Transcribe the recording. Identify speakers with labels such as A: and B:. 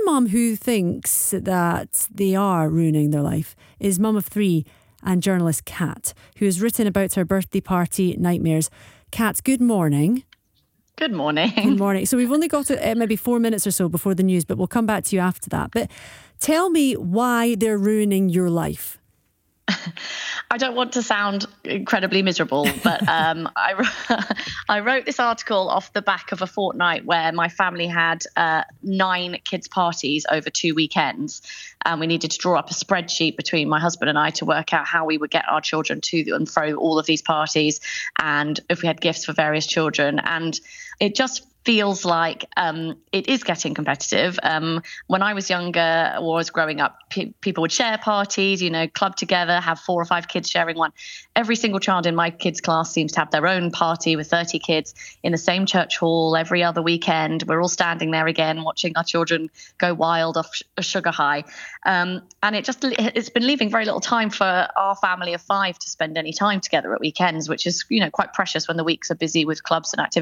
A: mum who thinks that they are ruining their life is mum of 3 and journalist Kat, who has written about her birthday party nightmares. Kat, good morning.
B: Good morning.
A: Good morning. So we've only got maybe 4 minutes or so before the news, but we'll come back to you after that. But tell me why they're ruining your life.
B: I don't want to sound incredibly miserable, but I wrote this article off the back of a fortnight where my family had 9 kids' parties over 2 weekends. And we needed to draw up a spreadsheet between my husband and I to work out how we would get our children to and fro all of these parties, and if we had gifts for various children. And it just feels like it is getting competitive. When I was younger or was growing up, people would share parties, club together, have 4 or 5 kids sharing one. Every single child in my kids' class seems to have their own party with 30 kids in the same church hall every other weekend. We're all standing there again, watching our children go wild off a sugar high. And it's been leaving very little time for our family of 5 to spend any time together at weekends, which is, quite precious when the weeks are busy with clubs and activities.